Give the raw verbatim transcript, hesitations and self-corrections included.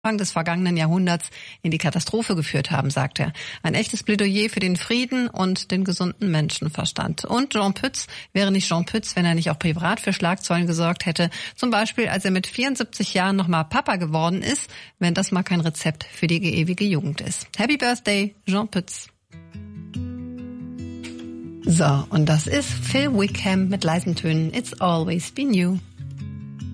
Anfang des vergangenen Jahrhunderts in die Katastrophe geführt haben, sagt er. Ein echtes Plädoyer für den Frieden und den gesunden Menschenverstand. Und Jean Pütz wäre nicht Jean Pütz, wenn er nicht auch privat für Schlagzeilen gesorgt hätte. Zum Beispiel, als er mit vierundsiebzig Jahren nochmal Papa geworden ist, wenn das mal kein Rezept für die ewige Jugend ist. Happy Birthday, Jean Pütz. So, und das ist Phil Wickham mit leisen Tönen. It's always been you.